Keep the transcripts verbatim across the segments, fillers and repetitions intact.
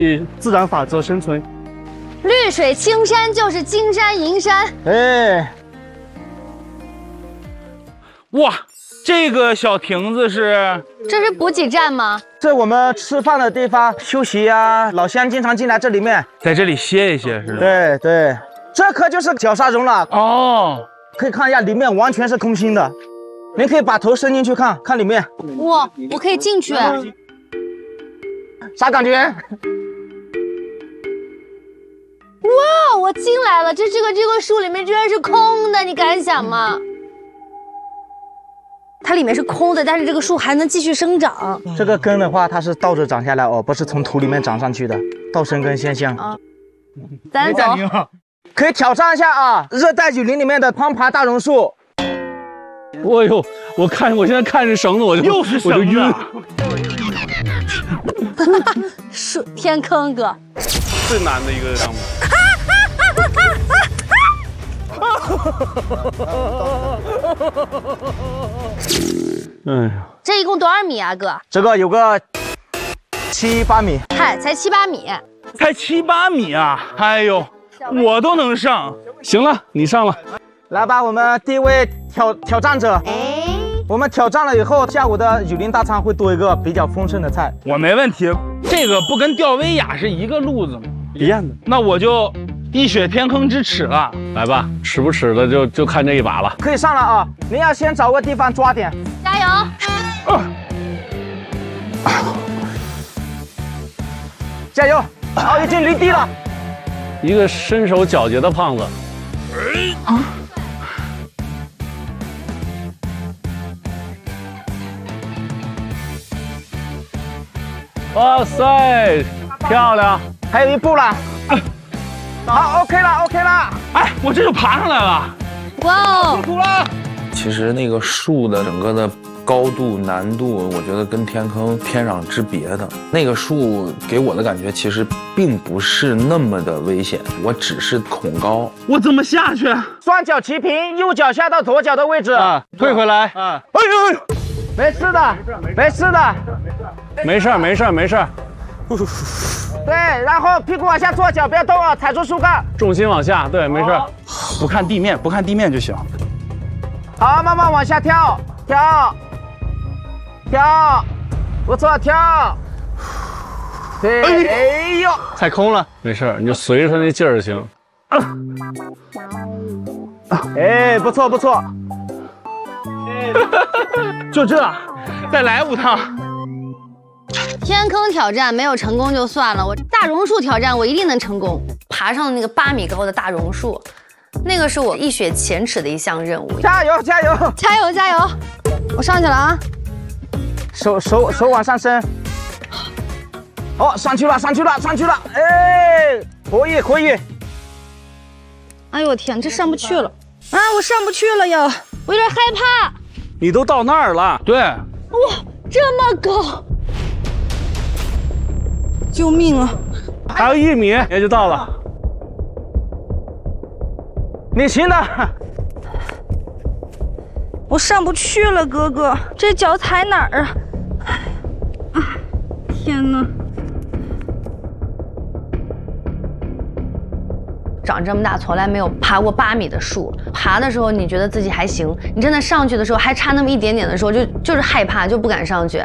以自然法则生存。 绿水青山就是金山银山。 哎， 哇，这个小亭子是？ 这是补给站吗？ 这我们吃饭的地方，休息呀、老乡经常进来这里面， 在这里歇一歇是吧？ 对对，这可就是绞杀绒了。 哦， 可以看一下，里面完全是空心的，您可以把头伸进去看看里面。 哇，我可以进去。 啥感觉？ 哇，我进来了，这这个这个树里面居然是空的，你敢想吗？它里面是空的，但是这个树还能继续生长。 这个根的话，它是倒着长下来哦，不是从土里面长上去的，倒生根现象。 啊，咱走。 可以挑战一下啊，热带雨林里面的攀爬大榕树。 哎呦，我看我现在看着绳子，我就又是绳子， 我就晕。 树天坑哥， 最难的一个项目。 哎呀， 这一共多少米啊，哥？ 这个有个七八米， 嗨，才七八米。 才七八米啊！哎呦，我都能上。 行了，你上了。 来吧，我们第一位挑挑战者。 哎， 我们挑战了以后，下午的雨林大餐会多一个比较丰盛的菜。 我没问题，这个不跟吊威亚是一个路子吗？ 一样的。 那我就一雪天坑之耻了。 来吧，吃不吃的就就看这一把了。 可以上了啊！您要先找个地方抓点， 加油！ 啊、加油！好，已经离地了。 一个身手矫捷的胖子。啊！哇塞，漂亮！ 还有一步了。好 ，OK 了 ，OK 了。 哎，我这就爬上来了。 哇哦， 辛苦了。 其实那个树的整个的高度难度，我觉得跟天坑天壤之别的。那个树给我的感觉其实并不是那么的危险，我只是恐高。 我怎么下去？ 双脚齐平，右脚下到左脚的位置。 啊，退回来。 啊，哎呦哎呦，没事的，没事的， 没事没事没事。 对，然后屁股往下坐，脚不要动啊，踩住树干， 重心往下。对，没事。 不看地面，不看地面就行。 好，慢慢往下跳，跳，跳，不错，跳。对，哎呦， 踩空了，没事，你就随着他那劲儿就行。 哎，不错不错。 就这，再来五趟。 天坑挑战没有成功就算了，我大榕树挑战我一定能成功。爬上了那个八米高的大榕树，那个是我一雪前耻的一项任务。 加油加油加油加油！我上去了啊！ 手手手往上伸。哦，上去了上去了上去了！哎，可以可以。 哎呦我天，这上不去了啊！我上不去了呀，我有点害怕。 你都到那儿了？ 对。 哇，这么高！救命啊！ 还有一米也就到了。 你行的。 我上不去了，哥哥，这脚踩哪儿啊？啊！天哪！ 长这么大从来没有爬过八米的树，爬的时候你觉得自己还行，你真的上去的时候还差那么一点点的时候，就就是害怕，就不敢上去。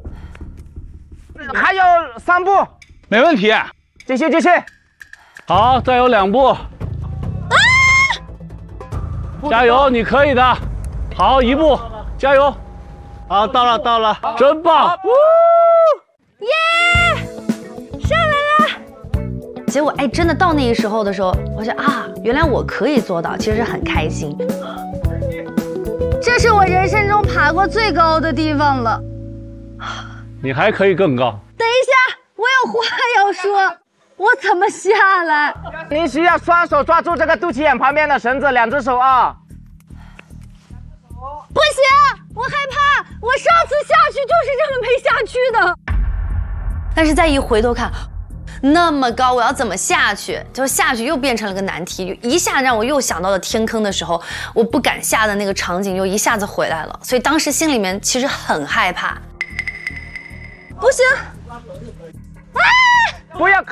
还有三步， 没问题， 继续继续。 好，再有两步。啊！加油，你可以的。好，一步，加油。好，到了到了，真棒！ 耶！上来了。结果哎，真的到那个时候的时候，我想啊，原来我可以做到，其实很开心。这是我人生中爬过最高的地方了。 你还可以更高。 等一下，我有话要说，我怎么下来？ 你需要双手抓住这个肚脐眼旁边的绳子，两只手啊。 不行，我害怕，我上次下去就是这么没下去的。但是再一回头看，那么高，我要怎么下去？就下去又变成了个难题，一下让我又想到了天坑的时候，我不敢下的那个场景又一下子回来了，所以当时心里面其实很害怕。不行，啊！ 不要